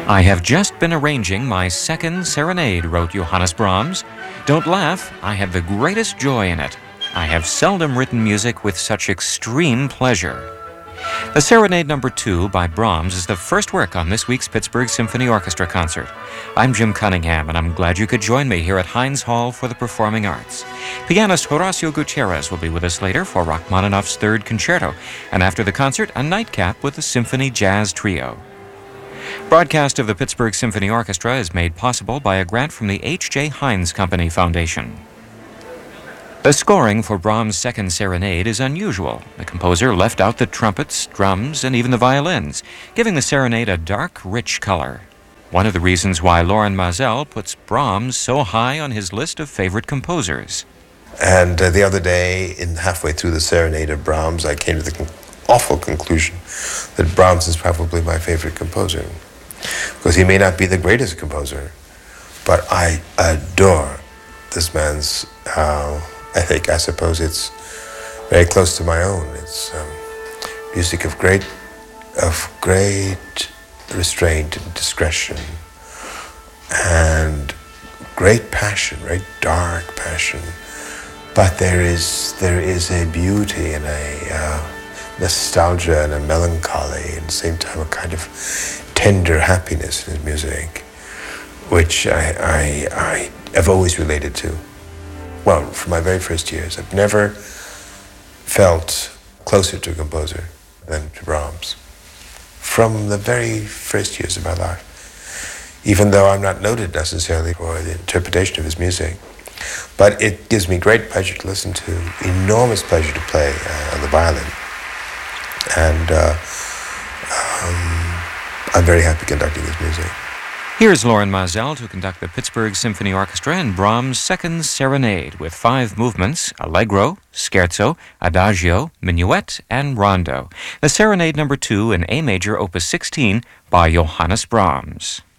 I have just been arranging my second serenade, wrote Johannes Brahms. Don't laugh, I have the greatest joy in it. I have seldom written music with such extreme pleasure. The Serenade No. 2 by Brahms is the first work on this week's Pittsburgh Symphony Orchestra concert. I'm Jim Cunningham, and I'm glad you could join me here at Heinz Hall for the Performing Arts. Pianist Horacio Gutierrez will be with us later for Rachmaninoff's Third Concerto, and after the concert, a nightcap with the Symphony Jazz Trio. Broadcast of the Pittsburgh Symphony Orchestra is made possible by a grant from the H.J. Heinz Company Foundation. The scoring for Brahms' Second Serenade is unusual. The composer left out the trumpets, drums, and even the violins, giving the serenade a dark, rich color. One of the reasons why Loren Maazel puts Brahms so high on his list of favorite composers. And the other day, halfway through the Serenade of Brahms, I came to the awful conclusion that Brahms is probably my favorite composer. Because he may not be the greatest composer, but I adore this man's ethic. I suppose it's very close to my own. It's music of great restraint and discretion, and great passion, very dark passion. But there is a beauty and a nostalgia and a melancholy, and at the same time a kind of tender happiness in his music, which I have always related to. Well, from my very first years, I've never felt closer to a composer than to Brahms. From the very first years of my life, even though I'm not noted necessarily for the interpretation of his music, but it gives me great pleasure to listen to, enormous pleasure to play on the violin, and I'm very happy conducting his music. Here's Loren Maazel to conduct the Pittsburgh Symphony Orchestra in Brahms' Second Serenade with 5 movements: Allegro, Scherzo, Adagio, Minuet, and Rondo. The Serenade No. 2 in A major, Opus 16 by Johannes Brahms.